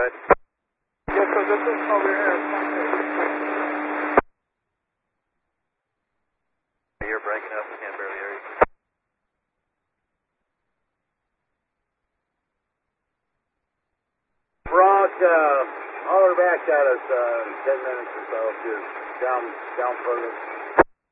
Yes, sir, this is over here. You're breaking up, I can't barely hear you. Brock, holler back at us in 10 minutes or so if you're down further.